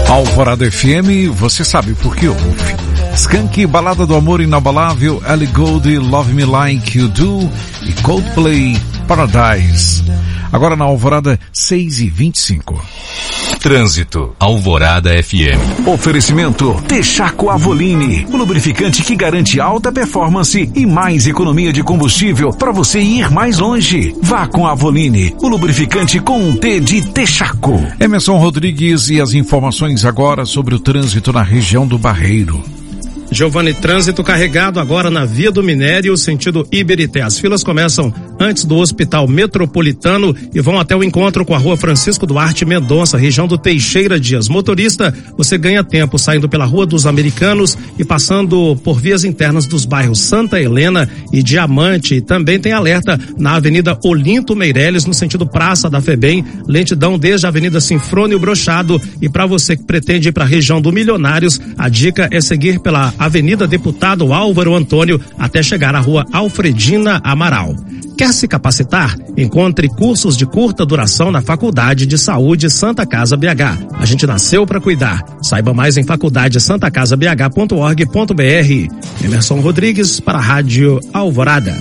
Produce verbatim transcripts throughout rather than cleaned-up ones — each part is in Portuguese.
Alvorada F M, você sabe por que ouve. Skank, Balada do Amor Inabalável, Ellie Goulding, Love Me Like You Do e Coldplay, Paradise. Agora na Alvorada, seis e vinte e cinco. Trânsito, Alvorada F M. Oferecimento Texaco Avoline, o lubrificante que garante alta performance e mais economia de combustível para você ir mais longe. Vá com a Avoline, o lubrificante com um T de Texaco. Emerson Rodrigues e as informações agora sobre o trânsito na região do Barreiro. Giovanni, trânsito carregado agora na Via do Minério, sentido Iberité. As filas começam antes do Hospital Metropolitano e vão até o encontro com a Rua Francisco Duarte Mendonça, região do Teixeira Dias. Motorista, você ganha tempo saindo pela Rua dos Americanos e passando por vias internas dos bairros Santa Helena e Diamante. E também tem alerta na Avenida Olinto Meireles, no sentido Praça da Febem, lentidão desde a Avenida Sinfrônio Brochado. E para você que pretende ir para a região do Milionários, a dica é seguir pela Avenida Deputado Álvaro Antônio até chegar à Rua Alfredina Amaral. Quer se capacitar? Encontre cursos de curta duração na Faculdade de Saúde Santa Casa B H. A gente nasceu para cuidar. Saiba mais em faculdade santa casa b h ponto org ponto b r. Emerson Rodrigues para a Rádio Alvorada.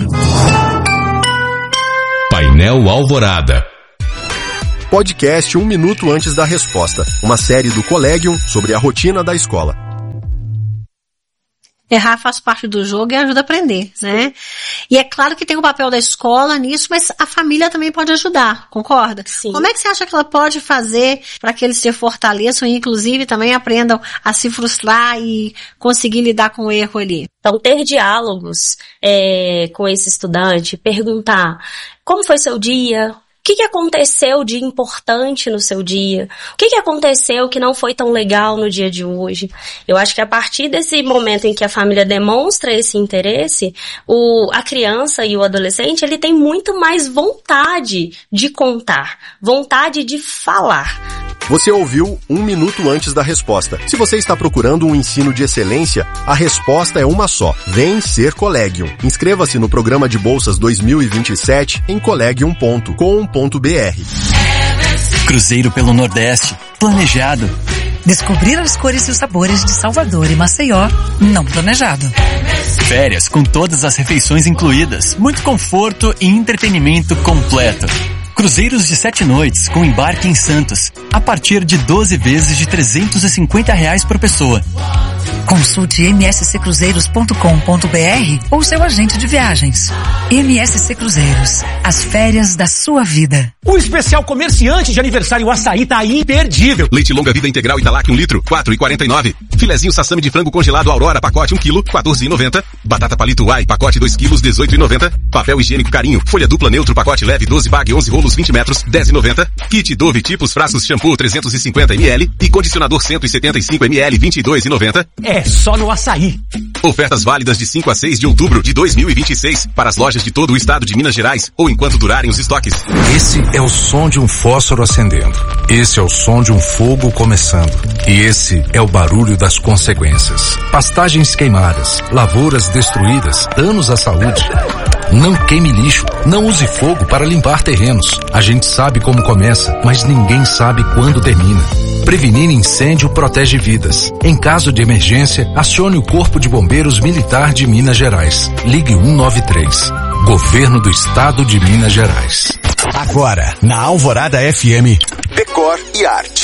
Painel Alvorada. Podcast Um Minuto Antes da Resposta. Uma série do Collegium sobre a rotina da escola. Errar faz parte do jogo e ajuda a aprender, né? E é claro que tem o papel da escola nisso, mas a família também pode ajudar, concorda? Sim. Como é que você acha que ela pode fazer para que eles se fortaleçam e inclusive também aprendam a se frustrar e conseguir lidar com o erro ali? Então, ter diálogos é, com esse estudante, perguntar como foi seu dia, o que, que aconteceu de importante no seu dia? O que, que aconteceu que não foi tão legal no dia de hoje? Eu acho que a partir desse momento em que a família demonstra esse interesse, o, a criança e o adolescente, ele tem muito mais vontade de contar, vontade de falar. Você ouviu Um Minuto Antes da Resposta. Se você está procurando um ensino de excelência, a resposta é uma só. Vem ser Collegium. Inscreva-se no programa de bolsas dois mil e vinte e sete em collegium ponto com ponto b r. Cruzeiro pelo Nordeste. Planejado. Descobrir as cores e os sabores de Salvador e Maceió. Não planejado. Férias com todas as refeições incluídas. Muito conforto e entretenimento completo. Cruzeiros de sete noites com embarque em Santos, a partir de doze vezes de trezentos e cinquenta reais por pessoa. Consulte m s c cruzeiros ponto com ponto b r ou seu agente de viagens. M S C Cruzeiros, as férias da sua vida. O especial comerciante de aniversário Açaí tá imperdível. Leite longa vida integral Italac um litro, quatro e quarenta e nove. Filezinho sassami de frango congelado Aurora, pacote um quilo, quatorze e noventa. Batata palito Uai, pacote dois quilos, dezoito e noventa. Papel higiênico Carinho, folha dupla neutro, pacote leve, doze bag, onze rolos, vinte metros, dez e noventa. Kit Dove tipos frascos shampoo trezentos e cinquenta mililitros e condicionador cento e setenta e cinco mililitros, vinte e dois e noventa. É só no Açaí. Ofertas válidas de cinco a seis de outubro de dois mil e vinte e seis para as lojas de todo o estado de Minas Gerais ou enquanto durarem os estoques. Esse é o som de um fósforo acendendo. Esse é o som de um fogo começando. E esse é o barulho das consequências. Pastagens queimadas, lavouras destruídas, danos à saúde. Não queime lixo, não use fogo para limpar terrenos. A gente sabe como começa, mas ninguém sabe quando termina. Prevenir incêndio protege vidas. Em caso de emergência, acione o Corpo de Bombeiros Militar de Minas Gerais. Ligue um nove três. Governo do Estado de Minas Gerais. Agora, na Alvorada F M, Decor e Arte.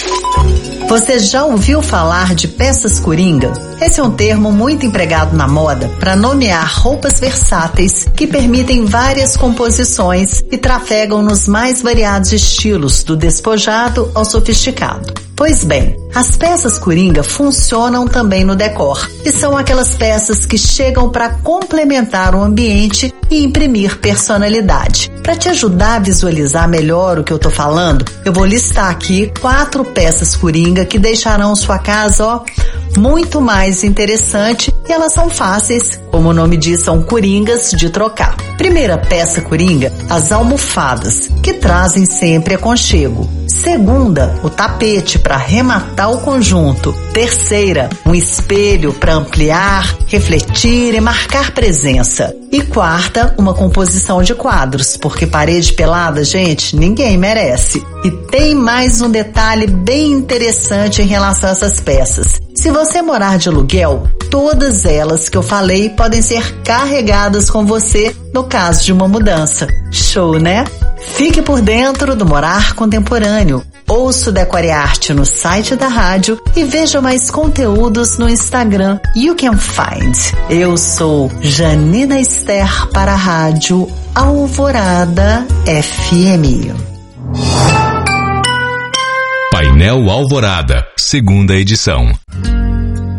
Você já ouviu falar de peças coringa? Esse é um termo muito empregado na moda para nomear roupas versáteis que permitem várias composições e trafegam nos mais variados estilos, do despojado ao sofisticado. Pois bem, as peças coringa funcionam também no decor e são aquelas peças que chegam para complementar o ambiente e imprimir personalidade. Para te ajudar a visualizar melhor o que eu tô falando, eu vou listar aqui quatro peças coringa que deixarão sua casa, ó, muito mais interessante, e elas são fáceis, como o nome diz, são coringas de trocar. Primeira peça coringa, as almofadas, que trazem sempre aconchego. Segunda, o tapete para arrematar o conjunto. Terceira, um espelho para ampliar, refletir e marcar presença. E quarta, uma composição de quadros, porque parede pelada, gente, ninguém merece. E tem mais um detalhe bem interessante em relação a essas peças. Se você morar de aluguel, todas elas que eu falei podem ser carregadas com você no caso de uma mudança. Show, né? Fique por dentro do Morar Contemporâneo. Ouça o Decore Arte no site da rádio e veja mais conteúdos no Instagram You Can Find. Eu sou Janina Esther para a Rádio Alvorada F M. Painel Alvorada, segunda edição.